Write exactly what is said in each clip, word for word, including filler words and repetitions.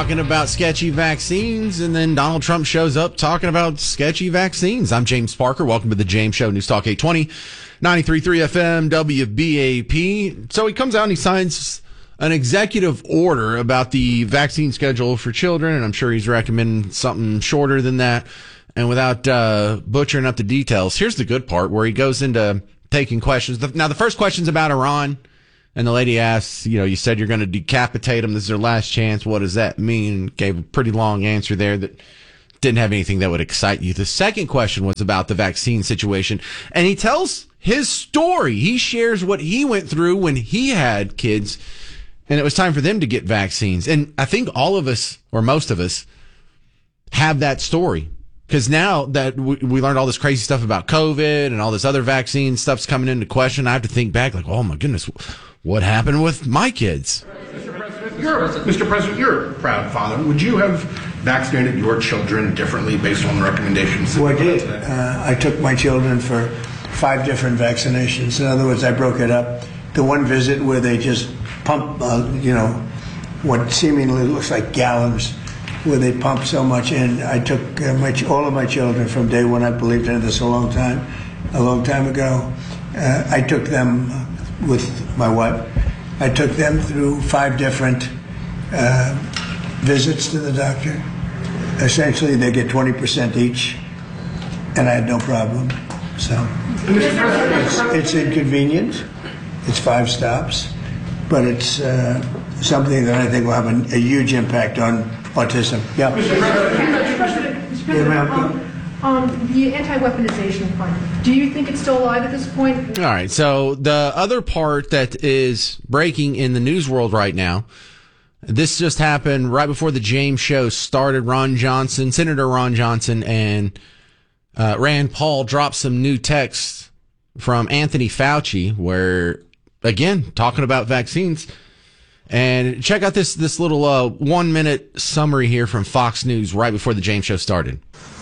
talking about sketchy vaccines, and then Donald Trump shows up talking about sketchy vaccines. I'm James Parker. Welcome to the James Show, News Talk eight twenty, ninety-three point three F M, W B A P. So he comes out and he signs an executive order about the vaccine schedule for children, and I'm sure he's recommending something shorter than that. And without uh, butchering up the details, here's the good part where he goes into taking questions. Now, the first question's about Iran. And the lady asks, you know, you said you're going to decapitate them. This is their last chance. What does that mean? Gave a pretty long answer there that didn't have anything that would excite you. The second question was about the vaccine situation. And he tells his story. He shares what he went through when he had kids. And it was time for them to get vaccines. And I think all of us, or most of us, have that story. Because now that we, we learned all this crazy stuff about COVID and all this other vaccine stuff's coming into question, I have to think back like, oh, my goodness, what happened with my kids? Mister President, you're, Mister President, you're a proud father. Would you have vaccinated your children differently based on the recommendations? Well, I did. Uh, I took my children for five different vaccinations. In other words, I broke it up. The one visit where they just pump, uh, you know, what seemingly looks like gallons, where they pump so much in. I took uh, my, all of my children from day one. I believed in this a long time, a long time ago. Uh, I took them with my wife. I took them through five different uh, visits to the doctor. Essentially, they get twenty percent each, and I had no problem. So it's, it's inconvenient. It's five stops, but it's uh, something that I think will have a, a huge impact on autism. Yeah. Mister President, Mister President, Mister President um, um, the anti-weaponization fund, do you think it's still alive at this point? All right. So the other part that is breaking in the news world right now, this just happened right before the James Show started. Ron Johnson, Senator Ron Johnson, and uh, Rand Paul dropped some new texts from Anthony Fauci, where, again, talking about vaccines. And check out this this little uh, one-minute summary here from Fox News right before the James Show started.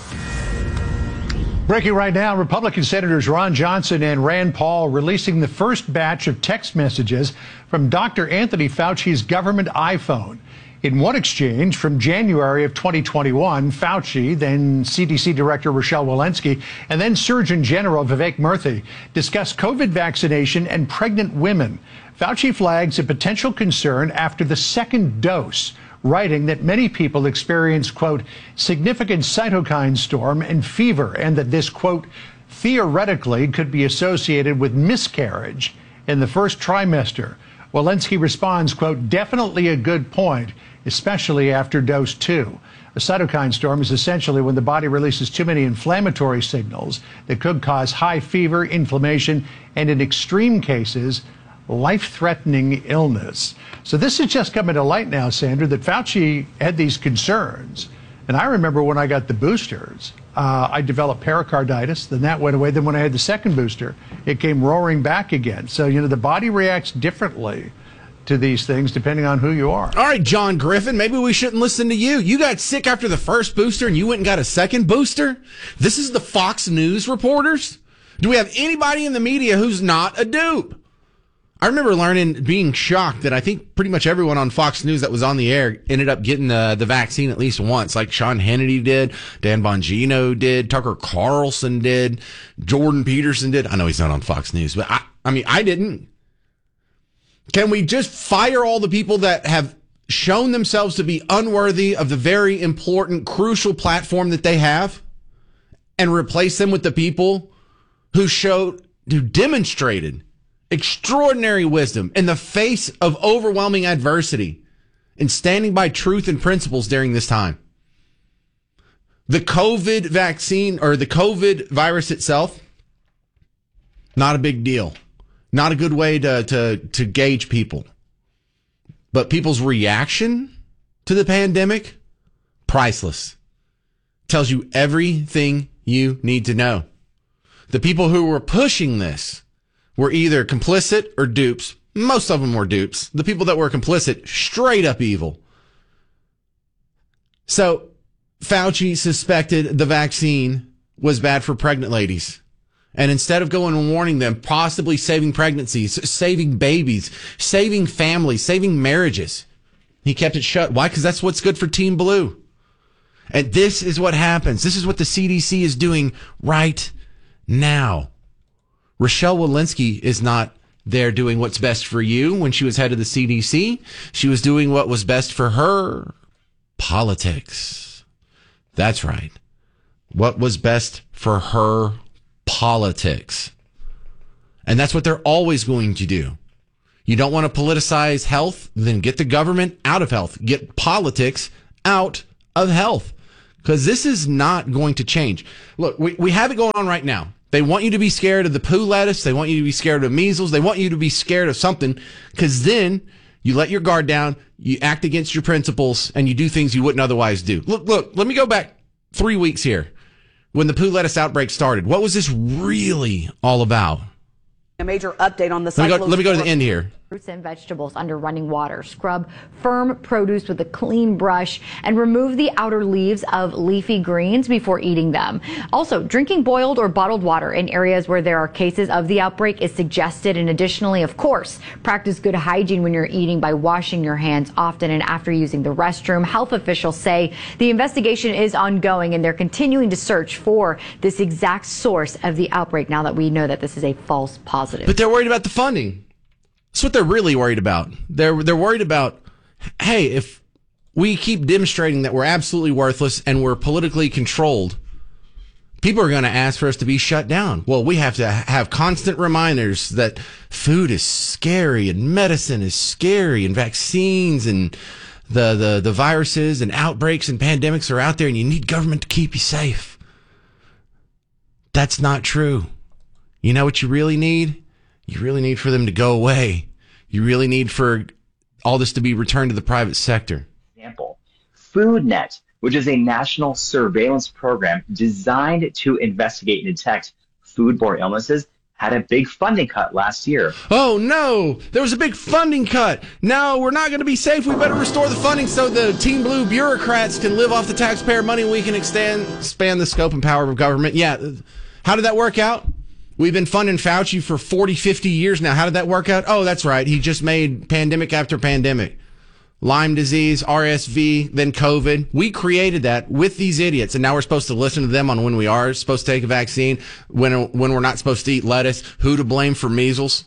Breaking right now, Republican Senators Ron Johnson and Rand Paul releasing the first batch of text messages from Doctor Anthony Fauci's government iPhone. In one exchange from January of twenty twenty-one, Fauci, then C D C Director Rochelle Walensky, and then Surgeon General Vivek Murthy discussed COVID vaccination and pregnant women. Fauci flags a potential concern after the second dose, writing that many people experience, quote, significant cytokine storm and fever, and that this, quote, theoretically could be associated with miscarriage in the first trimester. Walensky responds, quote, definitely a good point, especially after dose two. A cytokine storm is essentially when the body releases too many inflammatory signals that could cause high fever, inflammation, and in extreme cases, life-threatening illness. So this is just coming to light now, Sandra, that Fauci had these concerns. And I remember when I got the boosters, uh, I developed pericarditis, then that went away. Then when I had the second booster, it came roaring back again. So, you know, the body reacts differently to these things depending on who you are. All right, John Griffin, maybe we shouldn't listen to you. You got sick after the first booster and you went and got a second booster? This is the Fox News reporters? Do we have anybody in the media who's not a dupe? I remember learning, being shocked that I think pretty much everyone on Fox News that was on the air ended up getting the, the vaccine at least once. Like Sean Hannity did, Dan Bongino did, Tucker Carlson did, Jordan Peterson did. I know he's not on Fox News, but I, I mean, I didn't. Can we just fire all the people that have shown themselves to be unworthy of the very important, crucial platform that they have and replace them with the people who showed, who demonstrated extraordinary wisdom in the face of overwhelming adversity and standing by truth and principles during this time? The COVID vaccine, or the COVID virus itself, not a big deal. Not a good way to, to, to gauge people. But people's reaction to the pandemic, priceless. Tells you everything you need to know. The people who were pushing this were either complicit or dupes. Most of them were dupes. The people that were complicit, straight up evil. So Fauci suspected the vaccine was bad for pregnant ladies. And instead of going and warning them, possibly saving pregnancies, saving babies, saving families, saving marriages, He kept it shut. Why? Because that's what's good for Team Blue. And this is what happens. This is what the C D C is doing right now. Rochelle Walensky is not there doing what's best for you when she was head of the C D C. She was doing what was best for her politics. That's right. What was best for her politics. And that's what they're always going to do. You don't want to politicize health? Then get the government out of health. Get politics out of health. Because this is not going to change. Look, we, we have it going on right now. They want you to be scared of the poo lettuce. They want you to be scared of measles. They want you to be scared of something. Because then you let your guard down, you act against your principles, and you do things you wouldn't otherwise do. Look, look, let me go back three weeks here. When the poo lettuce outbreak started, what was this really all about? A major update on the let me, go, let me go to the end here. Fruits and vegetables under running water. Scrub firm produce with a clean brush and remove the outer leaves of leafy greens before eating them. Also, drinking boiled or bottled water in areas where there are cases of the outbreak is suggested. And additionally, of course, practice good hygiene when you're eating by washing your hands often and after using the restroom. Health officials say the investigation is ongoing and they're continuing to search for this exact source of the outbreak now that we know that this is a false positive. But they're worried about the funding. That's what they're really worried about. They're they're worried about, hey, if we keep demonstrating that we're absolutely worthless and we're politically controlled, people are going to ask for us to be shut down. Well, we have to have constant reminders that food is scary and medicine is scary and vaccines and the, the, the viruses and outbreaks and pandemics are out there and you need government to keep you safe. That's not true. You know what you really need? You really need for them to go away. You really need for all this to be returned to the private sector. Example, FoodNet, which is a national surveillance program designed to investigate and detect foodborne illnesses, had a big funding cut last year. Oh, no. There was a big funding cut. Now we're not going to be safe. We better restore the funding so the Team Blue bureaucrats can live off the taxpayer money and we can extend, expand the scope and power of government. Yeah. How did that work out? We've been funding Fauci for forty, fifty years now. How did that work out? Oh, that's right. He just made pandemic after pandemic. Lyme disease, R S V, then COVID. We created that with these idiots, and now we're supposed to listen to them on when we are supposed to take a vaccine, when when we're not supposed to eat lettuce, who to blame for measles.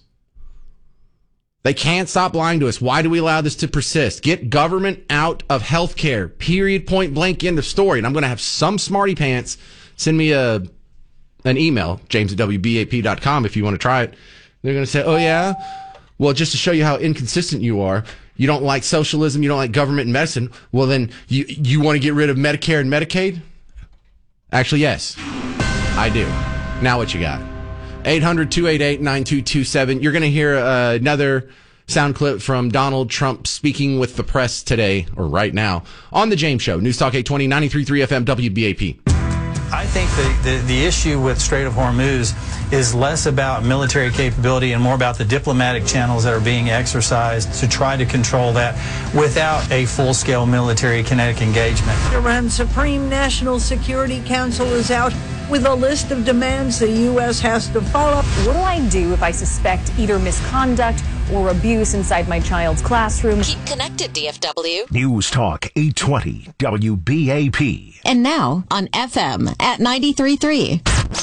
They can't stop lying to us. Why do we allow this to persist? Get government out of healthcare. Period, point blank, end of story. And I'm going to have some smarty pants send me a an email, james at w b a p dot com, if you want to try it. They're going to say, oh, yeah? Well, just to show you how inconsistent you are, you don't like socialism, you don't like government and medicine. Well, then you you want to get rid of Medicare and Medicaid? Actually, yes, I do. Now what you got? eight hundred, two eight eight, nine two two seven. You're going to hear uh, another sound clip from Donald Trump speaking with the press today, or right now, on The James Show. News Talk eight twenty, ninety-three point three F M, W B A P. I think the, the, the issue with Strait of Hormuz is less about military capability and more about the diplomatic channels that are being exercised to try to control that without a full-scale military kinetic engagement. Iran's Supreme National Security Council is out with a list of demands the U S has to follow. What do I do if I suspect either misconduct or abuse inside my child's classroom? Keep connected, D F W. News Talk eight twenty W B A P. And now on F M at ninety-three point three.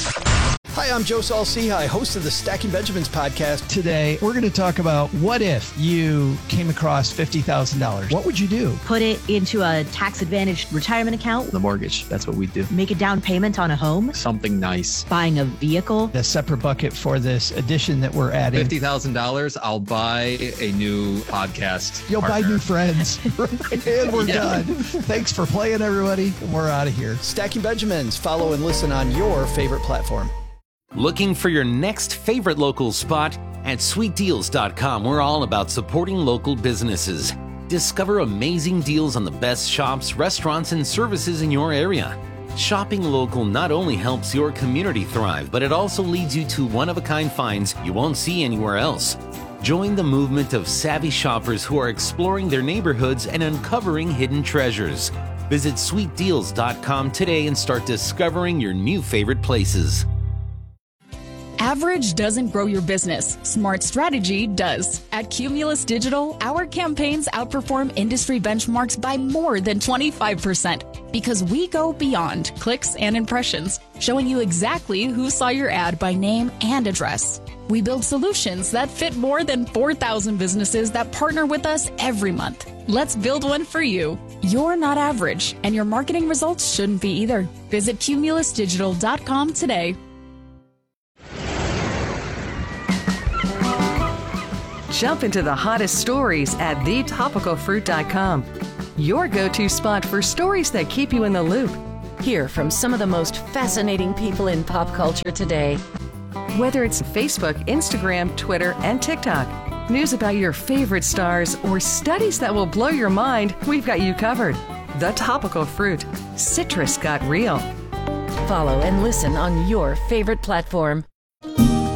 Hi, I'm Joe Saul-Sehy, host of the Stacking Benjamins podcast. Today, we're going to talk about what if you came across fifty thousand dollars. What would you do? Put it into a tax-advantaged retirement account. The mortgage, that's what we do. Make a down payment on a home. Something nice. Buying a vehicle. A separate bucket for this addition that we're adding. fifty thousand dollars, I'll buy a new podcast You'll partner. buy new friends. And we're yeah. done. Thanks for playing, everybody. We're out of here. Stacking Benjamins. Follow and listen on your favorite platform. Looking for your next favorite local spot? At sweet deals dot com, we're all about supporting local businesses. Discover amazing deals on the best shops, restaurants, and services in your area. Shopping local not only helps your community thrive, but it also leads you to one-of-a-kind finds you won't see anywhere else. Join the movement of savvy shoppers who are exploring their neighborhoods and uncovering hidden treasures. Visit sweet deals dot com today and start discovering your new favorite places. Average doesn't grow your business. Smart strategy does. At Cumulus Digital, our campaigns outperform industry benchmarks by more than twenty-five percent because we go beyond clicks and impressions, showing you exactly who saw your ad by name and address. We build solutions that fit more than four thousand businesses that partner with us every month. Let's build one for you. You're not average, and your marketing results shouldn't be either. Visit cumulus digital dot com today. Jump into the hottest stories at the topical fruit dot com. Your go-to spot for stories that keep you in the loop. Hear from some of the most fascinating people in pop culture today. Whether it's Facebook, Instagram, Twitter, and TikTok, news about your favorite stars, or studies that will blow your mind, we've got you covered. The Topical Fruit. Citrus got real. Follow and listen on your favorite platform.